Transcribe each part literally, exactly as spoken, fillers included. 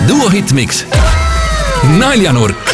Duo Hitmix. Naljanurk.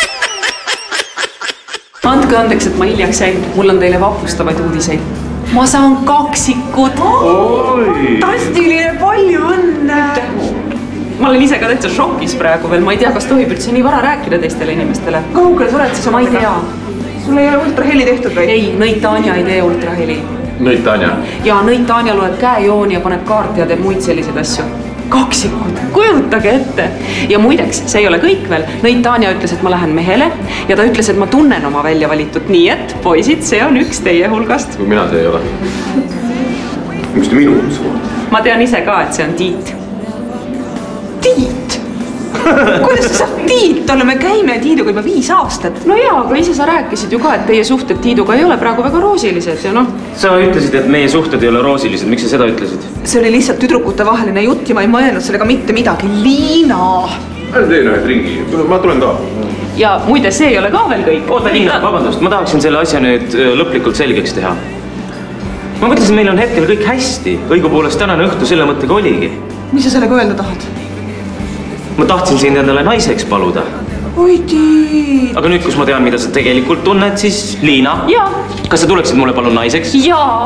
Andke andeks, et ma hiljaks jäin. Mul on teile vapustavaid uudiseid. Ma saan kaksikud. Fantastiline, palju õnne. Ma olen ise ka täitsa šokis praegu veel. Ma ei tea, kas tohib üldse nii vara rääkida teistele inimestele. Kaugele sa oled siis? Ma ei tea. Sul ei ole ultraheli tehtud või? Ei, nõid Tanja ei tee ultraheli. Nõid Tanja? Ja nõid Tanja loeb käejooni ja paneb kaarti ja teeb muid selliseid asju. Kaksikud, kujutage ette. Ja muideks, see ei ole kõik veel. Nõid Tanja ütles, et ma lähen mehele ja ta ütles, et ma tunnen oma välja valitud. Nii et, poisid, see on üks teie hulgast. Kui mina see ei ole. Miks te minu hulgast? Ma tean ise ka, et see on Tiit. Tiit? Kuidas sa saab Tiit olla? Me käime Tiiduga juba viis aastat. No jaa, aga ise sa rääkisid ju ka, et teie suhted Tiiduga ei ole praegu väga roosilised ja noh. Sa ütlesid, et meie suhted ei ole roosilised. Miks sa seda ütlesid? See oli lihtsalt tüdrukute vaheline jutt ja ma ei mõelnud sellega mitte midagi. Liina! Ma teen ühed ringi. Ma tulen ka. Ja muide, see ei ole ka veel kõik. Oota, Liina, vabandust. Ma tahaksin selle asja nüüd lõplikult selgeks teha. Ma mõtlesin, meil on hetkel kõik hästi. Õigupoolest tänane õhtu selle mõttega oligi. Mis sa sellega öelda tahad? Ma tahtsin sind endale naiseks paluda. Oi, Tiit! Aga nüüd, kus ma tean, mida sa tegelikult tunned, siis Liina. Jaa. Kas sa tuleksid mulle palun naiseks? Jaa.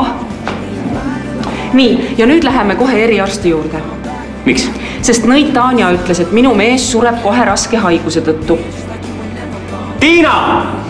Nii, ja nüüd läheme kohe eriarsti juurde. Miks? Sest nõid Tanja ütles, et minu mees sureb kohe raske haiguse tõttu. Tiina!